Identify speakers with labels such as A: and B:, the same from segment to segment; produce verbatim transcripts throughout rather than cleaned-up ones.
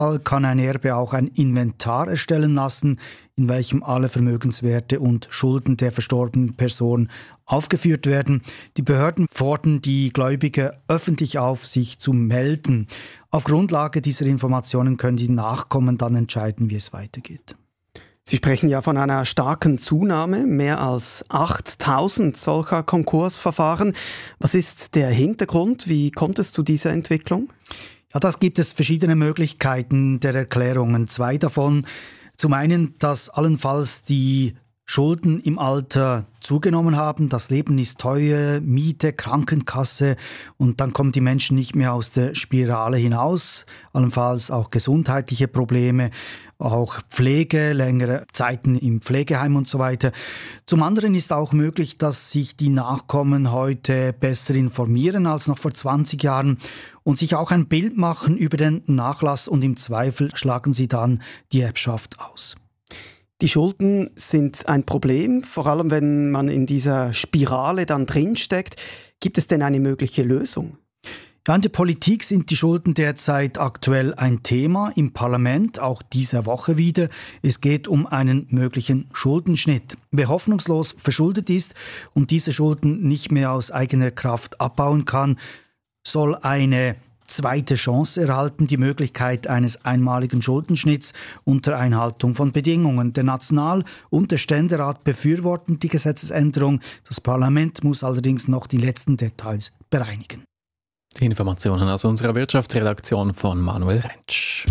A: kann ein Erbe auch ein Inventar erstellen lassen, in welchem alle Vermögenswerte und Schulden der verstorbenen Person aufgeführt werden. Die Behörden fordern die Gläubiger öffentlich auf, sich zu melden. Auf Grundlage dieser Informationen können die Nachkommen dann entscheiden, wie es weitergeht.
B: Sie sprechen ja von einer starken Zunahme, mehr als achttausend solcher Konkursverfahren. Was ist der Hintergrund? Wie kommt es zu dieser Entwicklung?
A: Ja, das gibt es verschiedene Möglichkeiten der Erklärungen. Zwei davon. Zum einen, dass allenfalls die Schulden im Alter zugenommen haben. Das Leben ist teuer, Miete, Krankenkasse und dann kommen die Menschen nicht mehr aus der Spirale hinaus. Allenfalls auch gesundheitliche Probleme, auch Pflege, längere Zeiten im Pflegeheim und so weiter. Zum anderen ist auch möglich, dass sich die Nachkommen heute besser informieren als noch vor zwanzig Jahren und sich auch ein Bild machen über den Nachlass und im Zweifel schlagen sie dann die Erbschaft aus.
B: Die Schulden sind ein Problem, vor allem wenn man in dieser Spirale dann drinsteckt. Gibt es denn eine mögliche Lösung?
A: Ja, in der Politik sind die Schulden derzeit aktuell ein Thema, im Parlament auch diese Woche wieder. Es geht um einen möglichen Schuldenschnitt. Wer hoffnungslos verschuldet ist und diese Schulden nicht mehr aus eigener Kraft abbauen kann, soll eine zweite Chance erhalten, die Möglichkeit eines einmaligen Schuldenschnitts unter Einhaltung von Bedingungen. Der National- und der Ständerat befürworten die Gesetzesänderung. Das Parlament muss allerdings noch die letzten Details bereinigen.
C: Die Informationen aus unserer Wirtschaftsredaktion von Manuel Rentsch.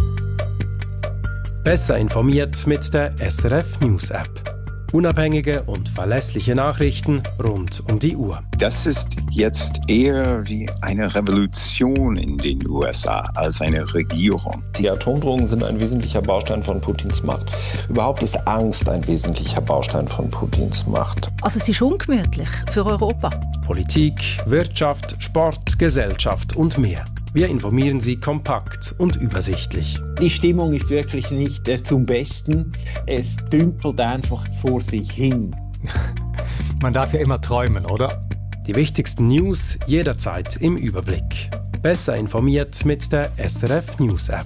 D: Besser informiert mit der S R F News App. Unabhängige und verlässliche Nachrichten rund um die Uhr.
E: Das ist jetzt eher wie eine Revolution in den U S A als eine Regierung.
F: Die Atomdrohungen sind ein wesentlicher Baustein von Putins Macht. Überhaupt ist Angst ein wesentlicher Baustein von Putins Macht.
G: Also es ist ungemütlich für Europa.
D: Politik, Wirtschaft, Sport, Gesellschaft und mehr. Wir informieren Sie kompakt und übersichtlich.
H: Die Stimmung ist wirklich nicht äh, zum Besten. Es dümpelt einfach vor sich hin.
I: Man darf ja immer träumen, oder?
D: Die wichtigsten News jederzeit im Überblick. Besser informiert mit der S R F News App.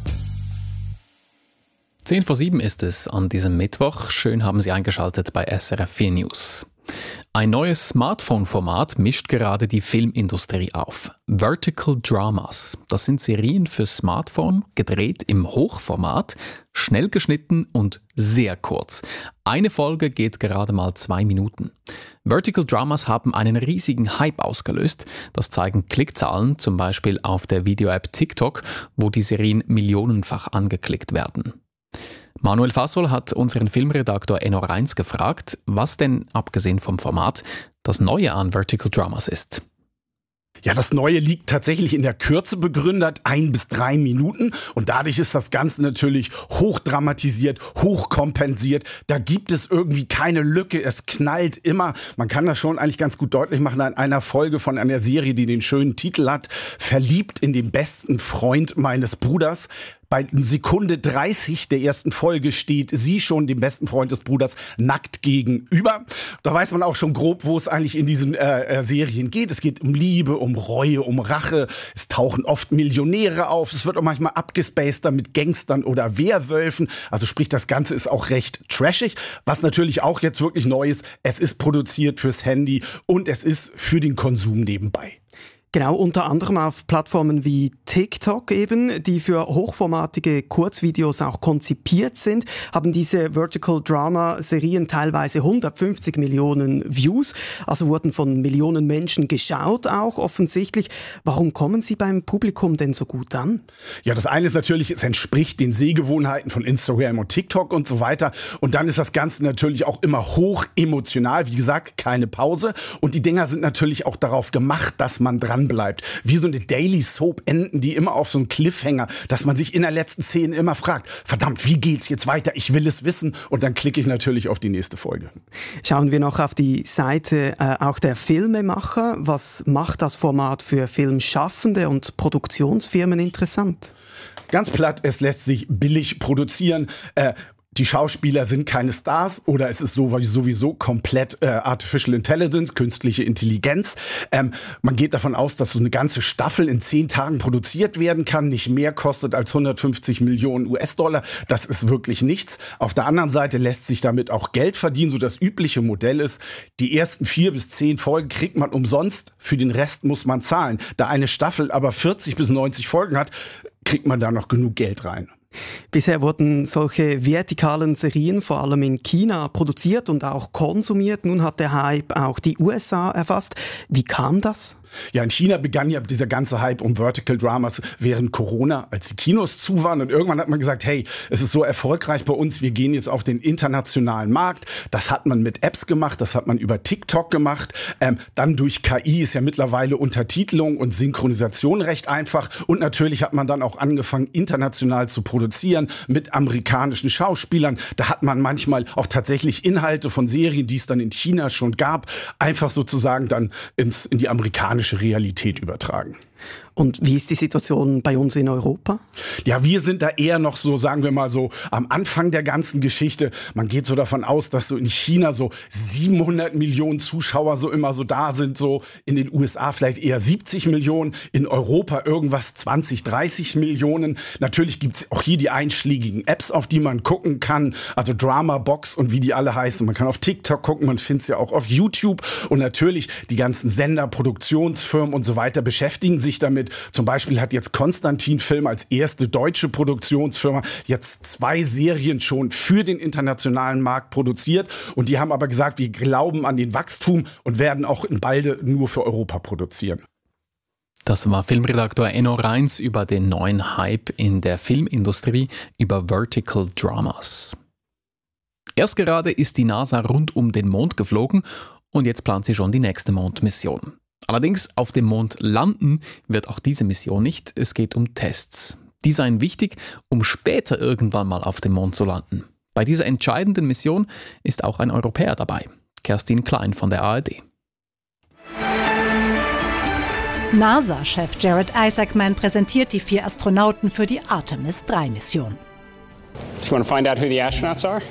C: Zehn vor sieben ist es an diesem Mittwoch. Schön haben Sie eingeschaltet bei S R F vier News. Ein neues Smartphone-Format mischt gerade die Filmindustrie auf. Vertical Dramas. Das sind Serien für Smartphone, gedreht im Hochformat, schnell geschnitten und sehr kurz. Eine Folge geht gerade mal zwei Minuten. Vertical Dramas haben einen riesigen Hype ausgelöst. Das zeigen Klickzahlen, zum Beispiel auf der Video-App TikTok, wo die Serien millionenfach angeklickt werden. Manuel Fasol hat unseren Filmredaktor Enno Reins gefragt, was denn, abgesehen vom Format, das Neue an Vertical Dramas ist.
J: Ja, das Neue liegt tatsächlich in der Kürze begründet, ein bis drei Minuten. Und dadurch ist das Ganze natürlich hochdramatisiert, hochkompensiert. Da gibt es irgendwie keine Lücke. Es knallt immer. Man kann das schon eigentlich ganz gut deutlich machen an einer Folge von einer Serie, die den schönen Titel hat: Verliebt in den besten Freund meines Bruders. Bei Sekunde dreißig der ersten Folge steht sie schon dem besten Freund des Bruders nackt gegenüber. Da weiß man auch schon grob, wo es eigentlich in diesen äh, äh, Serien geht. Es geht um Liebe, um Reue, um Rache. Es tauchen oft Millionäre auf. Es wird auch manchmal abgespaced mit Gangstern oder Werwölfen. Also sprich, das Ganze ist auch recht trashig. Was natürlich auch jetzt wirklich neu ist, es ist produziert fürs Handy und es ist für den Konsum nebenbei.
B: Genau, unter anderem auf Plattformen wie TikTok eben, die für hochformatige Kurzvideos auch konzipiert sind, haben diese Vertical Drama Serien teilweise hundertfünfzig Millionen Views, also wurden von Millionen Menschen geschaut auch offensichtlich. Warum kommen sie beim Publikum denn so gut an?
J: Ja, das eine ist natürlich, es entspricht den Sehgewohnheiten von Instagram und TikTok und so weiter. Und dann ist das Ganze natürlich auch immer hoch emotional. Wie gesagt, keine Pause. Und die Dinger sind natürlich auch darauf gemacht, dass man dran bleibt. Wie so eine Daily Soap enden die immer auf so einen Cliffhanger, dass man sich in der letzten Szene immer fragt, verdammt, wie geht's jetzt weiter? Ich will es wissen. Und dann klicke ich natürlich auf die nächste Folge.
B: Schauen wir noch auf die Seite äh, auch der Filmemacher. Was macht das Format für Filmschaffende und Produktionsfirmen interessant?
J: Ganz platt, es lässt sich billig produzieren. Äh, die Schauspieler sind keine Stars oder es ist sowieso komplett äh, Artificial Intelligence, künstliche Intelligenz. Ähm, man geht davon aus, dass so eine ganze Staffel in zehn Tagen produziert werden kann, nicht mehr kostet als hundertfünfzig Millionen US-Dollar. Das ist wirklich nichts. Auf der anderen Seite lässt sich damit auch Geld verdienen. So das übliche Modell ist, die ersten vier bis zehn Folgen kriegt man umsonst, für den Rest muss man zahlen. Da eine Staffel aber vierzig bis neunzig Folgen hat, kriegt man da noch genug Geld rein.
B: Bisher wurden solche vertikalen Serien vor allem in China produziert und auch konsumiert. Nun hat der Hype auch die U S A erfasst. Wie kam das?
J: Ja, in China begann ja dieser ganze Hype um Vertical Dramas während Corona, als die Kinos zu waren. Und irgendwann hat man gesagt, hey, es ist so erfolgreich bei uns, wir gehen jetzt auf den internationalen Markt. Das hat man mit Apps gemacht, das hat man über TikTok gemacht. Ähm, dann durch K I ist ja mittlerweile Untertitelung und Synchronisation recht einfach. Und natürlich hat man dann auch angefangen, international zu produzieren mit amerikanischen Schauspielern. Da hat man manchmal auch tatsächlich Inhalte von Serien, die es dann in China schon gab, einfach sozusagen dann ins, in die amerikanische Realität übertragen.
B: Und wie ist die Situation bei uns in Europa?
J: Ja, wir sind da eher noch so, sagen wir mal so, am Anfang der ganzen Geschichte. Man geht so davon aus, dass so in China so siebenhundert Millionen Zuschauer so immer so da sind, so in den U S A vielleicht eher siebzig Millionen, in Europa irgendwas zwanzig, dreißig Millionen. Natürlich gibt's auch hier die einschlägigen Apps, auf die man gucken kann, also Drama Box und wie die alle heißen. Man kann auf TikTok gucken, man findet es ja auch auf YouTube und natürlich die ganzen Sender, Produktionsfirmen und so weiter beschäftigen sich damit. Zum Beispiel hat jetzt Konstantin Film als erste deutsche Produktionsfirma jetzt zwei Serien schon für den internationalen Markt produziert. Und die haben aber gesagt, wir glauben an den Wachstum und werden auch in Balde nur für Europa produzieren.
C: Das war Filmredaktor Enno Reins über den neuen Hype in der Filmindustrie über Vertical Dramas. Erst gerade ist die NASA rund um den Mond geflogen und jetzt plant sie schon die nächste Mondmission. Allerdings auf dem Mond landen wird auch diese Mission nicht. Es geht um Tests. Die seien wichtig, um später irgendwann mal auf dem Mond zu landen. Bei dieser entscheidenden Mission ist auch ein Europäer dabei. Kerstin Klein von der A R D.
G: NASA-Chef Jared Isaacman präsentiert die vier Astronauten für die Artemis drei Mission.
K: So you want to find out who the astronauts are?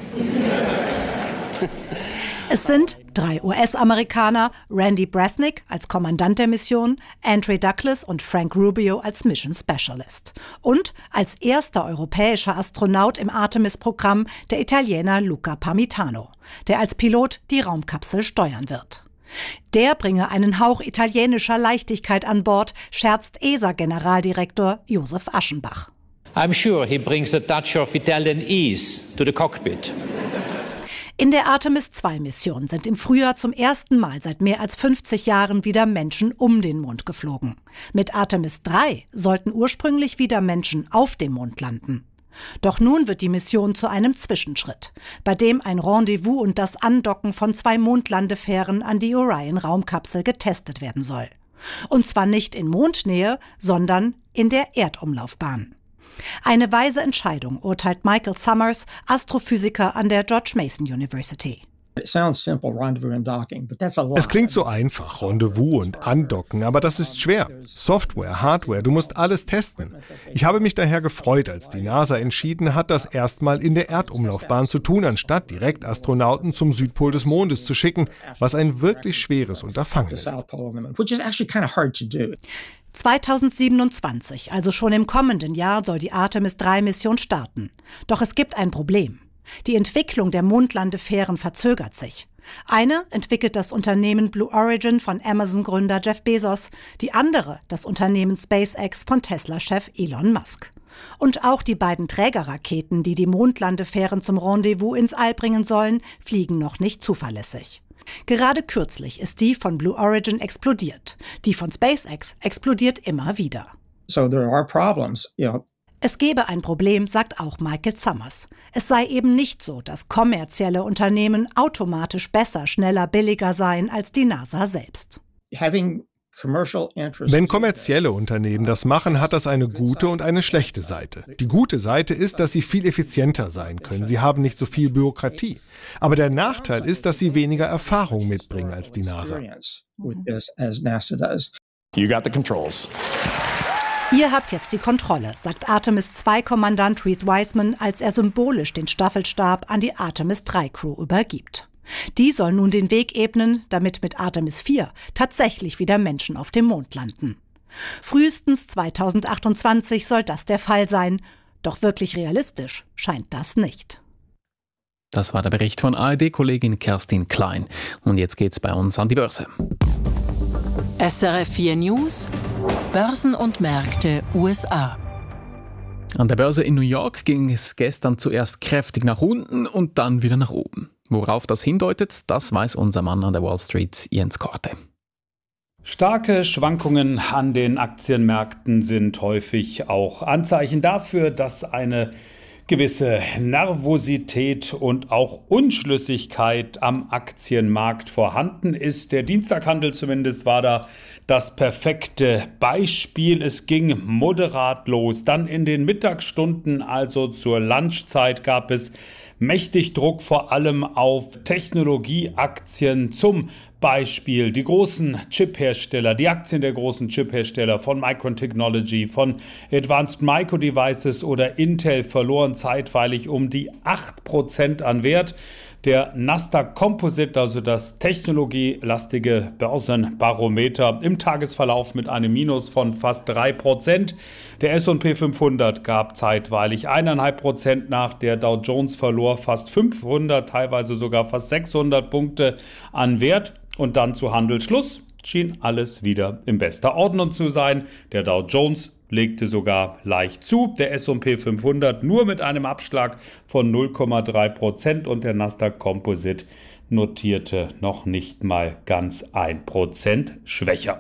G: Es sind drei U S-Amerikaner, Randy Bresnik als Kommandant der Mission, Andre Douglas und Frank Rubio als Mission Specialist. Und als erster europäischer Astronaut im Artemis-Programm der Italiener Luca Parmitano, der als Pilot die Raumkapsel steuern wird. Der bringe einen Hauch italienischer Leichtigkeit an Bord, scherzt E S A-Generaldirektor Josef Aschenbach.
L: I'm sure he brings a touch of Italian ease to the cockpit.
G: In der Artemis zwei Mission sind im Frühjahr zum ersten Mal seit mehr als fünfzig Jahren wieder Menschen um den Mond geflogen. Mit Artemis drei sollten ursprünglich wieder Menschen auf dem Mond landen. Doch nun wird die Mission zu einem Zwischenschritt, bei dem ein Rendezvous und das Andocken von zwei Mondlandefähren an die Orion-Raumkapsel getestet werden soll. Und zwar nicht in Mondnähe, sondern in der Erdumlaufbahn. Eine weise Entscheidung, urteilt Michael Summers, Astrophysiker an der George Mason University.
M: Es klingt so einfach, Rendezvous und Andocken, aber das ist schwer. Software, Hardware, du musst alles testen. Ich habe mich daher gefreut, als die NASA entschieden hat, das erstmal in der Erdumlaufbahn zu tun, anstatt direkt Astronauten zum Südpol des Mondes zu schicken, was ein wirklich schweres Unterfangen ist.
G: zweitausendsiebenundzwanzig, also schon im kommenden Jahr, soll die Artemis drei Mission starten. Doch es gibt ein Problem. Die Entwicklung der Mondlandefähren verzögert sich. Eine entwickelt das Unternehmen Blue Origin von Amazon-Gründer Jeff Bezos, die andere das Unternehmen SpaceX von Tesla-Chef Elon Musk. Und auch die beiden Trägerraketen, die die Mondlandefähren zum Rendezvous ins All bringen sollen, fliegen noch nicht zuverlässig. Gerade kürzlich ist die von Blue Origin explodiert. Die von SpaceX explodiert immer wieder.
M: So there are problems, you know.
G: Es gebe ein Problem, sagt auch Michael Summers. Es sei eben nicht so, dass kommerzielle Unternehmen automatisch besser, schneller, billiger seien als die NASA selbst.
M: Wenn kommerzielle Unternehmen das machen, hat das eine gute und eine schlechte Seite. Die gute Seite ist, dass sie viel effizienter sein können. Sie haben nicht so viel Bürokratie. Aber der Nachteil ist, dass sie weniger Erfahrung mitbringen als die NASA.
K: You got the controls.
G: Ihr habt jetzt die Kontrolle, sagt Artemis zwei Kommandant Reed Wiseman, als er symbolisch den Staffelstab an die Artemis drei Crew übergibt. Die soll nun den Weg ebnen, damit mit Artemis vier tatsächlich wieder Menschen auf dem Mond landen. Frühestens zweitausendachtundzwanzig soll das der Fall sein. Doch wirklich realistisch scheint das nicht.
C: Das war der Bericht von A R D-Kollegin Kerstin Klein. Und jetzt geht's bei uns an die Börse.
N: S R F vier News, Börsen und Märkte U S A.
C: An der Börse in New York ging es gestern zuerst kräftig nach unten und dann wieder nach oben. Worauf das hindeutet, das weiß unser Mann an der Wall Street, Jens Korte.
O: Starke Schwankungen an den Aktienmärkten sind häufig auch Anzeichen dafür, dass eine gewisse Nervosität und auch Unschlüssigkeit am Aktienmarkt vorhanden ist. Der Dienstaghandel zumindest war da das perfekte Beispiel. Es ging moderat los. Dann in den Mittagsstunden, also zur Lunchzeit, gab es mächtig Druck vor allem auf Technologieaktien, zum Beispiel die großen Chiphersteller, die Aktien der großen Chiphersteller von Micron Technology, von Advanced Micro Devices oder Intel verloren zeitweilig um die acht Prozent an Wert. Der Nasdaq Composite, also das technologielastige Börsenbarometer, im Tagesverlauf mit einem Minus von fast drei Prozent. Der S und P fünfhundert gab zeitweilig eins Komma fünf Prozent nach. Der Dow Jones verlor fast fünfhundert, teilweise sogar fast sechshundert Punkte an Wert. Und dann zu Handelsschluss schien alles wieder in bester Ordnung zu sein. Der Dow Jones legte sogar leicht zu, der S und P fünfhundert nur mit einem Abschlag von null Komma drei Prozent und der Nasdaq Composite notierte noch nicht mal ganz ein Prozent schwächer.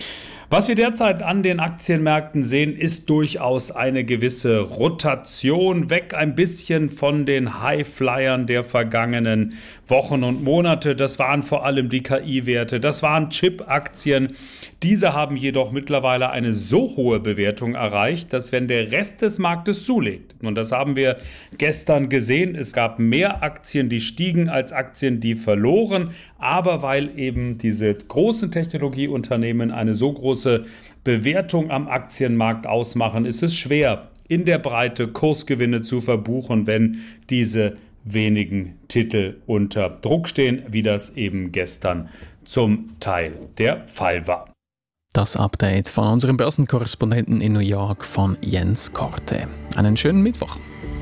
O: Was wir derzeit an den Aktienmärkten sehen, ist durchaus eine gewisse Rotation, weg ein bisschen von den Highflyern der vergangenen Wochen und Monate. Das waren vor allem die K I-Werte, das waren Chip-Aktien. Diese haben jedoch mittlerweile eine so hohe Bewertung erreicht, dass wenn der Rest des Marktes zulegt, und das haben wir gestern gesehen, es gab mehr Aktien, die stiegen, als Aktien, die verloren, aber weil eben diese großen Technologieunternehmen eine so große Bewertung am Aktienmarkt ausmachen, ist es schwer, in der Breite Kursgewinne zu verbuchen, wenn diese wenigen Titel unter Druck stehen, wie das eben gestern zum Teil der Fall war.
C: Das Update von unserem Börsenkorrespondenten in New York von Jens Korte. Einen schönen Mittwoch.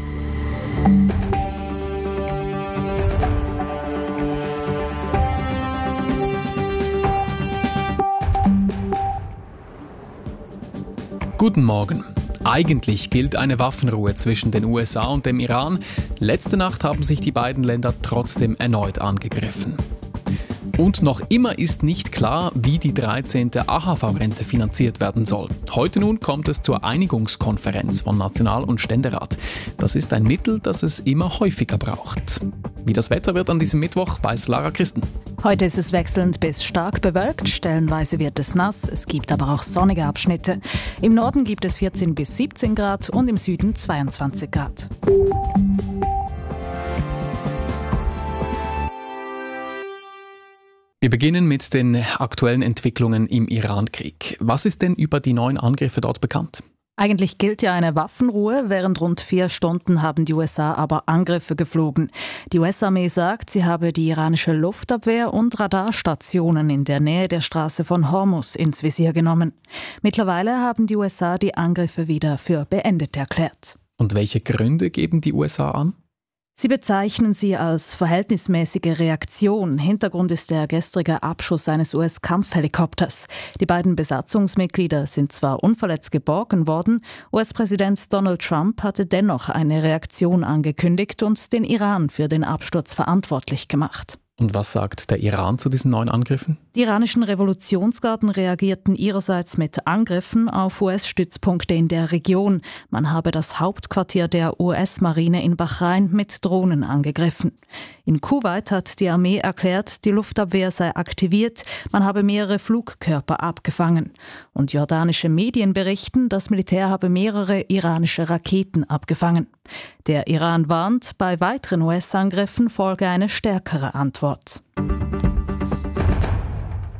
C: Guten Morgen. Eigentlich gilt eine Waffenruhe zwischen den U S A und dem Iran. Letzte Nacht haben sich die beiden Länder trotzdem erneut angegriffen. Und noch immer ist nicht klar, wie die dreizehnte A H V-Rente finanziert werden soll. Heute nun kommt es zur Einigungskonferenz von National- und Ständerat. Das ist ein Mittel, das es immer häufiger braucht. Wie das Wetter wird an diesem Mittwoch, weiß Lara Christen.
P: Heute ist es wechselnd bis stark bewölkt, stellenweise wird es nass, es gibt aber auch sonnige Abschnitte. Im Norden gibt es vierzehn bis siebzehn Grad und im Süden zweiundzwanzig Grad.
C: Wir beginnen mit den aktuellen Entwicklungen im Iran-Krieg. Was ist denn über die neuen Angriffe dort bekannt?
P: Eigentlich gilt ja eine Waffenruhe. Während rund vier Stunden haben die U S A aber Angriffe geflogen. Die U S-Armee sagt, sie habe die iranische Luftabwehr und Radarstationen in der Nähe der Straße von Hormuz ins Visier genommen. Mittlerweile haben die U S A die Angriffe wieder für beendet erklärt.
C: Und welche Gründe geben die U S A an?
P: Sie bezeichnen sie als verhältnismäßige Reaktion. Hintergrund ist der gestrige Abschuss eines U S-Kampfhelikopters. Die beiden Besatzungsmitglieder sind zwar unverletzt geborgen worden, U S-Präsident Donald Trump hatte dennoch eine Reaktion angekündigt und den Iran für den Absturz verantwortlich gemacht.
C: Und was sagt der Iran zu diesen neuen Angriffen?
P: Die iranischen Revolutionsgarden reagierten ihrerseits mit Angriffen auf U S-Stützpunkte in der Region. Man habe das Hauptquartier der U S-Marine in Bahrain mit Drohnen angegriffen. In Kuwait hat die Armee erklärt, die Luftabwehr sei aktiviert, man habe mehrere Flugkörper abgefangen. Und jordanische Medien berichten, das Militär habe mehrere iranische Raketen abgefangen. Der Iran warnt, bei weiteren U S-Angriffen folge eine stärkere Antwort.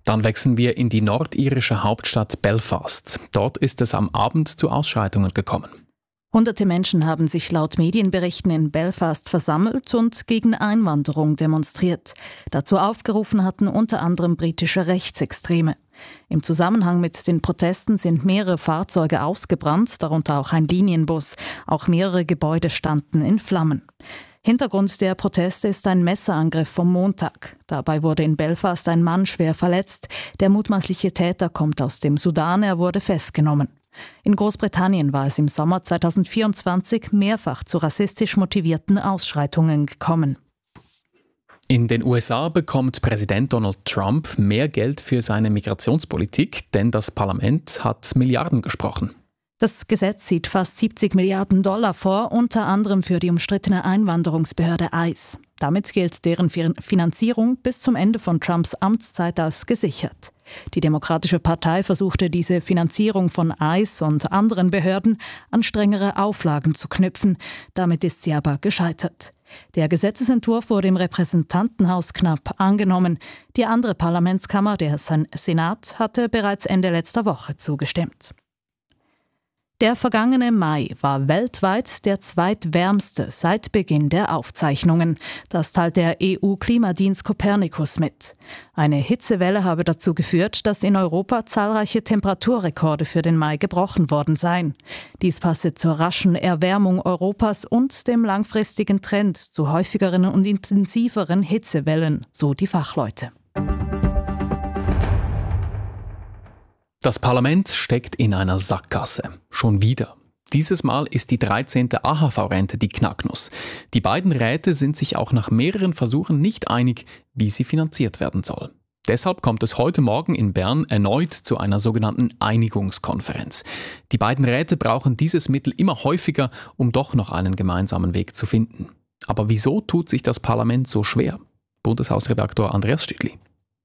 C: Dann wechseln wir in die nordirische Hauptstadt Belfast. Dort ist es am Abend zu Ausschreitungen gekommen.
P: Hunderte Menschen haben sich laut Medienberichten in Belfast versammelt und gegen Einwanderung demonstriert. Dazu aufgerufen hatten unter anderem britische Rechtsextreme. Im Zusammenhang mit den Protesten sind mehrere Fahrzeuge ausgebrannt, darunter auch ein Linienbus. Auch mehrere Gebäude standen in Flammen. Hintergrund der Proteste ist ein Messerangriff vom Montag. Dabei wurde in Belfast ein Mann schwer verletzt. Der mutmaßliche Täter kommt aus dem Sudan, er wurde festgenommen. In Großbritannien war es im Sommer zweitausendvierundzwanzig mehrfach zu rassistisch motivierten Ausschreitungen gekommen.
C: In den U S A bekommt Präsident Donald Trump mehr Geld für seine Migrationspolitik, denn das Parlament hat Milliarden gesprochen.
P: Das Gesetz sieht fast siebzig Milliarden Dollar vor, unter anderem für die umstrittene Einwanderungsbehörde I C E. Damit gilt deren Finanzierung bis zum Ende von Trumps Amtszeit als gesichert. Die Demokratische Partei versuchte, diese Finanzierung von I C E und anderen Behörden an strengere Auflagen zu knüpfen. Damit ist sie aber gescheitert. Der Gesetzesentwurf wurde im Repräsentantenhaus knapp angenommen. Die andere Parlamentskammer, der Senat, hatte bereits Ende letzter Woche zugestimmt. Der vergangene Mai war weltweit der zweitwärmste seit Beginn der Aufzeichnungen. Das teilt der E U-Klimadienst Copernicus mit. Eine Hitzewelle habe dazu geführt, dass in Europa zahlreiche Temperaturrekorde für den Mai gebrochen worden seien. Dies passe zur raschen Erwärmung Europas und dem langfristigen Trend zu häufigeren und intensiveren Hitzewellen, so die Fachleute.
C: Das Parlament steckt in einer Sackgasse. Schon wieder. Dieses Mal ist die dreizehnte A H V-Rente die Knacknuss. Die beiden Räte sind sich auch nach mehreren Versuchen nicht einig, wie sie finanziert werden soll. Deshalb kommt es heute Morgen in Bern erneut zu einer sogenannten Einigungskonferenz. Die beiden Räte brauchen dieses Mittel immer häufiger, um doch noch einen gemeinsamen Weg zu finden. Aber wieso tut sich das Parlament so schwer? Bundeshausredaktor Andreas Stüdli.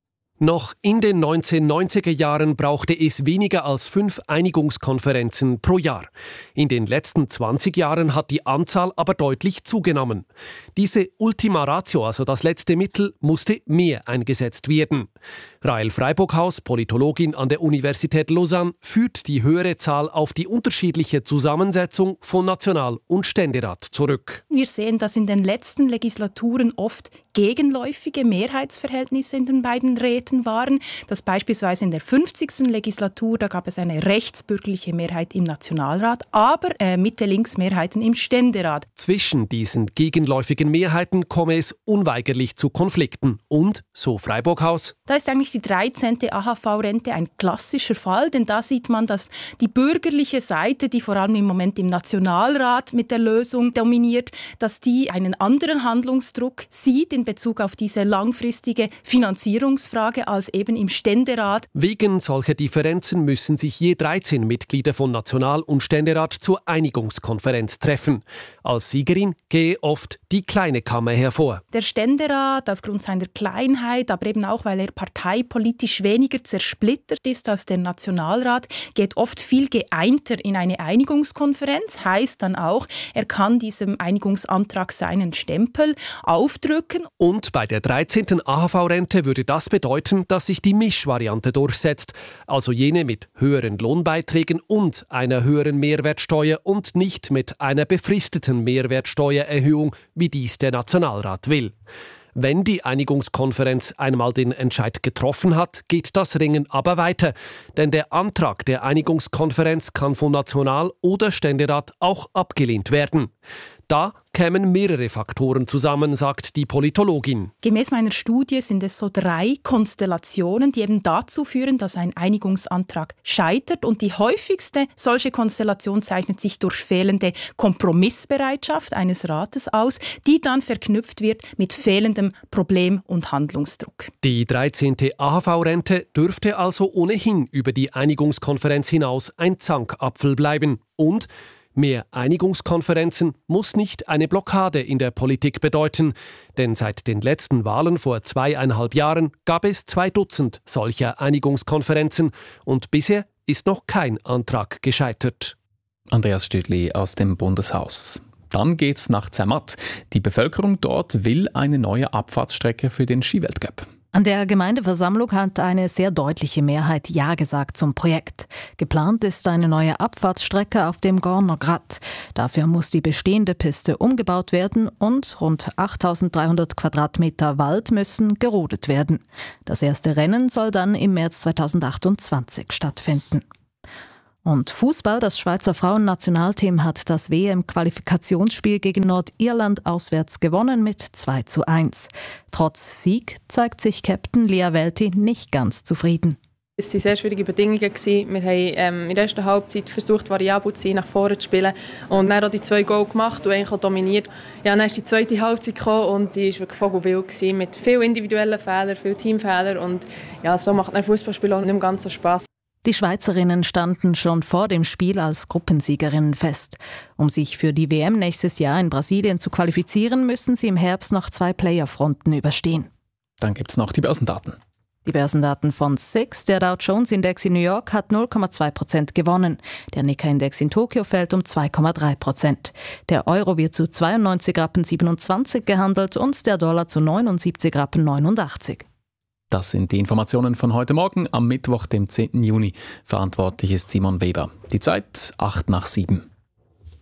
Q: Noch in den neunzehnhundertneunziger Jahren brauchte es weniger als fünf Einigungskonferenzen pro Jahr. In den letzten zwanzig Jahren hat die Anzahl aber deutlich zugenommen. Diese Ultima Ratio, also das letzte Mittel, musste mehr eingesetzt werden. Rahel Freiburghaus, Politologin an der Universität Lausanne, führt die höhere Zahl auf die unterschiedliche Zusammensetzung von National- und Ständerat zurück.
R: Wir sehen, dass in den letzten Legislaturen oft gegenläufige Mehrheitsverhältnisse in den beiden Räten waren. Das beispielsweise in der fünfzigsten Legislatur, da gab es eine rechtsbürgerliche Mehrheit im Nationalrat, aber äh, Mitte-Links-Mehrheiten im Ständerat.
Q: Zwischen diesen gegenläufigen Mehrheiten komme es unweigerlich zu Konflikten. Und, so Freiburghaus,
R: da ist eigentlich die dreizehnte A H V-Rente ein klassischer Fall, denn da sieht man, dass die bürgerliche Seite, die vor allem im Moment im Nationalrat mit der Lösung dominiert, dass die einen anderen Handlungsdruck sieht in Bezug auf diese langfristige Finanzierungsfrage als eben im Ständerat.
Q: Wegen solcher Differenzen müssen sich je dreizehn Mitglieder von National- und Ständerat zur Einigungskonferenz treffen. Als Siegerin gehe oft die kleine Kammer hervor.
R: Der Ständerat, aufgrund seiner Kleinheit, aber eben auch, weil er parteipolitisch weniger zersplittert ist als der Nationalrat, geht oft viel geeinter in eine Einigungskonferenz. Heißt dann auch, er kann diesem Einigungsantrag seinen Stempel aufdrücken.
Q: Und bei der dreizehnten A H V-Rente würde das bedeuten, dass sich die Mischvariante durchsetzt, also jene mit höheren Lohnbeiträgen und einer höheren Mehrwertsteuer und nicht mit einer befristeten Mehrwertsteuererhöhung, wie dies der Nationalrat will. Wenn die Einigungskonferenz einmal den Entscheid getroffen hat, geht das Ringen aber weiter. Denn der Antrag der Einigungskonferenz kann von National- oder Ständerat auch abgelehnt werden. Da kämen mehrere Faktoren zusammen, sagt die Politologin.
R: Gemäß meiner Studie sind es so drei Konstellationen, die eben dazu führen, dass ein Einigungsantrag scheitert. Und die häufigste solche Konstellation zeichnet sich durch fehlende Kompromissbereitschaft eines Rates aus, die dann verknüpft wird mit fehlendem Problem- und Handlungsdruck.
Q: Die dreizehnte A H V-Rente dürfte also ohnehin über die Einigungskonferenz hinaus ein Zankapfel bleiben. Und mehr Einigungskonferenzen muss nicht eine Blockade in der Politik bedeuten, denn seit den letzten Wahlen vor zweieinhalb Jahren gab es zwei Dutzend solcher Einigungskonferenzen und bisher ist noch kein Antrag gescheitert.
C: Andreas Stüdli aus dem Bundeshaus. Dann geht's nach Zermatt. Die Bevölkerung dort will eine neue Abfahrtsstrecke für den Skiweltcup.
P: An der Gemeindeversammlung hat eine sehr deutliche Mehrheit Ja gesagt zum Projekt. Geplant ist eine neue Abfahrtsstrecke auf dem Gorner Grat. Dafür muss die bestehende Piste umgebaut werden und rund achttausenddreihundert Quadratmeter Wald müssen gerodet werden. Das erste Rennen soll dann im März zweitausendachtundzwanzig stattfinden. Und Fußball, das Schweizer Frauennationalteam hat das W M-Qualifikationsspiel gegen Nordirland auswärts gewonnen mit zwei zu eins. Trotz Sieg zeigt sich Captain Lea Welti nicht ganz zufrieden.
S: Es waren sehr schwierige Bedingungen. Wir haben ähm, in der ersten Halbzeit versucht, variabel zu sein, nach vorne zu spielen. Und dann auch die zwei Goal gemacht und eigentlich auch dominiert. Ja, dann ist die zweite Halbzeit gekommen und die war wirklich vogelwild gewesen, mit vielen individuellen Fehlern, vielen Teamfehlern. Und ja, so macht ein Fußballspiel auch nicht mehr ganz so Spass.
P: Die Schweizerinnen standen schon vor dem Spiel als Gruppensiegerinnen fest. Um sich für die W M nächstes Jahr in Brasilien zu qualifizieren, müssen sie im Herbst noch zwei Playoff-Runden überstehen.
C: Dann gibt es noch die Börsendaten.
P: Die Börsendaten von S I X, der Dow Jones Index in New York, hat null Komma zwei Prozent gewonnen. Der Nikkei-Index in Tokio fällt um zwei Komma drei Prozent. Der Euro wird zu zweiundneunzig Rappen siebenundzwanzig gehandelt und der Dollar zu neunundsiebzig Rappen neunundachtzig.
C: Das sind die Informationen von heute Morgen, am Mittwoch, dem zehnten Juni. Verantwortlich ist Simon Weber. Die Zeit acht nach sieben.